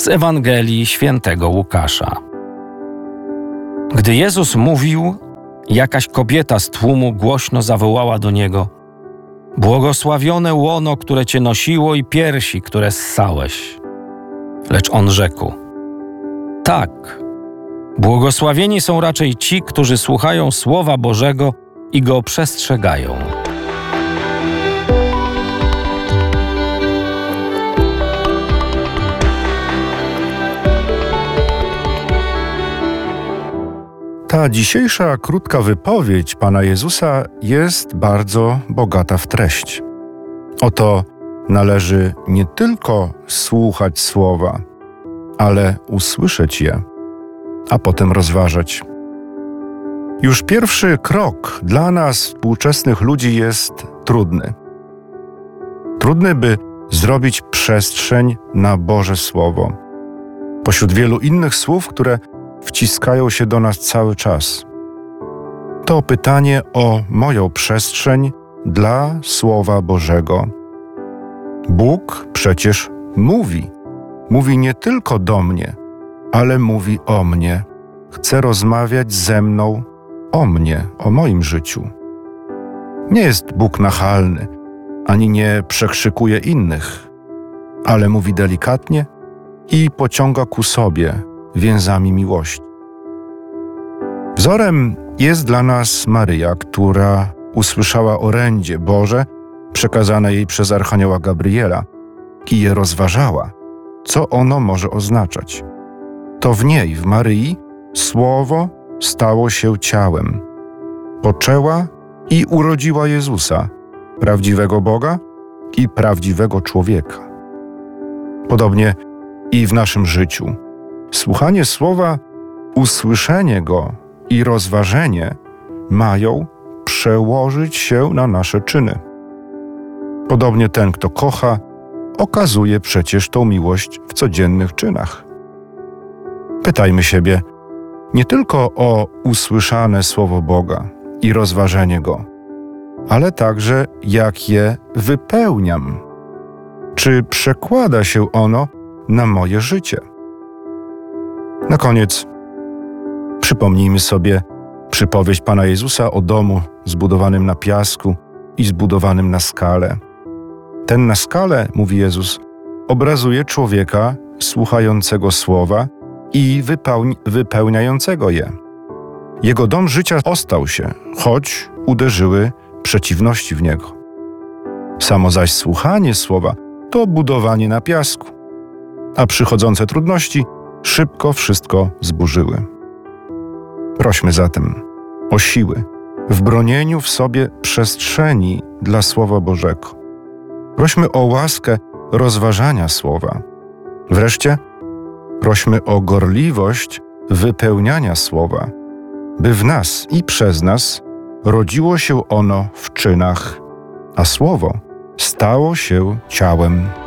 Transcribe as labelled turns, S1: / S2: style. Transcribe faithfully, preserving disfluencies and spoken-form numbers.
S1: Z Ewangelii Świętego Łukasza. Gdy Jezus mówił, jakaś kobieta z tłumu głośno zawołała do Niego: „Błogosławione łono, które Cię nosiło, i piersi, które ssałeś”. Lecz On rzekł: „Tak, błogosławieni są raczej ci, którzy słuchają Słowa Bożego i go przestrzegają”.
S2: Ta dzisiejsza krótka wypowiedź Pana Jezusa jest bardzo bogata w treść. Oto należy nie tylko słuchać słowa, ale usłyszeć je, a potem rozważać. Już pierwszy krok dla nas, współczesnych ludzi, jest trudny. Trudny, by zrobić przestrzeń na Boże Słowo, pośród wielu innych słów, które wciskają się do nas cały czas. To pytanie o moją przestrzeń dla Słowa Bożego. Bóg przecież mówi. Mówi nie tylko do mnie, ale mówi o mnie. Chce rozmawiać ze mną o mnie, o moim życiu. Nie jest Bóg nachalny, ani nie przekrzykuje innych, ale mówi delikatnie i pociąga ku sobie więzami miłości. Wzorem jest dla nas Maryja, która usłyszała orędzie Boże przekazane jej przez archanioła Gabriela i je rozważała, co ono może oznaczać. To w niej, w Maryi, Słowo stało się ciałem. Poczęła i urodziła Jezusa, prawdziwego Boga i prawdziwego człowieka. Podobnie i w naszym życiu. Słuchanie Słowa, usłyszenie Go i rozważenie mają przełożyć się na nasze czyny. Podobnie ten, kto kocha, okazuje przecież tą miłość w codziennych czynach. Pytajmy siebie nie tylko o usłyszane Słowo Boga i rozważenie Go, ale także jak je wypełniam. Czy przekłada się ono na moje życie? Na koniec przypomnijmy sobie przypowieść Pana Jezusa o domu zbudowanym na piasku i zbudowanym na skale. Ten na skale, mówi Jezus, obrazuje człowieka słuchającego słowa i wypełni- wypełniającego je. Jego dom życia ostał się, choć uderzyły przeciwności w niego. Samo zaś słuchanie słowa to budowanie na piasku, a przychodzące trudności szybko wszystko zburzyły. Prośmy zatem o siły w bronieniu w sobie przestrzeni dla Słowa Bożego. Prośmy o łaskę rozważania Słowa. Wreszcie prośmy o gorliwość wypełniania Słowa, by w nas i przez nas rodziło się ono w czynach, a Słowo stało się ciałem.